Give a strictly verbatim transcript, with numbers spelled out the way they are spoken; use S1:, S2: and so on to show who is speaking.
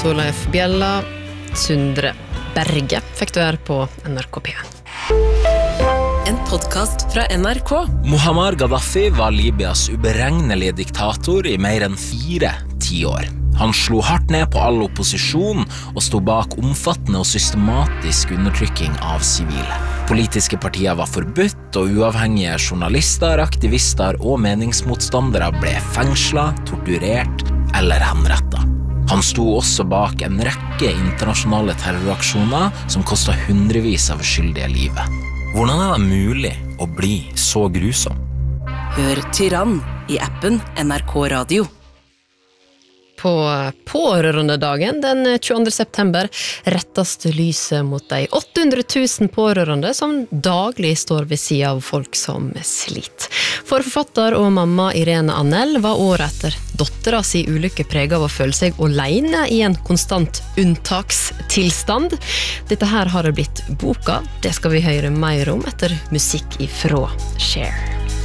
S1: Torleif Bjella, Sundre Berge fikk du her på N R K P.
S2: En podcast fra N R K.
S3: Muammar Gaddafi var Libyas uberegnelige diktator i mer enn fire tiår. Han slo hardt ned på all opposisjon og sto bak omfattende og systematisk undertrykking av sivile. Politiske partier var forbudt, og uavhengige journalister, aktivister og meningsmotstandere ble fengslet, torturert eller henrettet. Han sto også bak en rekke internasjonale terroraksjoner som kostet hundrevis av uskyldige livet. Hvordan er det mulig å bli så grusom?
S2: Hør Tyrann i appen N R K Radio.
S1: På pårørendedagen den tjueandre september rettes lyset mot de åtte hundre tusen pårørende som daglig står ved siden av folk som sliter. For forfatter og mamma Irene Annell var året etter dottera si ulykke preget av å føle seg alene i en konstant unntakstilstand. Dette her har det blitt boka. Det skal vi høre mer om etter musikk ifra Share.